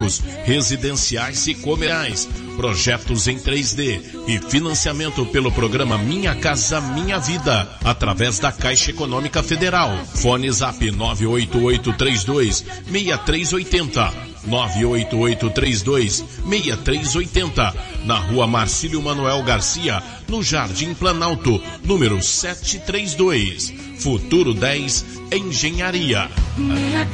condomínios, residenciais e comerciais, projetos em 3D e financiamento pelo programa Minha Casa Minha Vida, através da Caixa Econômica Federal. Fone Zap 98832-6380. 98832-6380. Na Rua Marcílio Manuel Garcia, no Jardim Planalto, número 732. Futuro 10 Engenharia.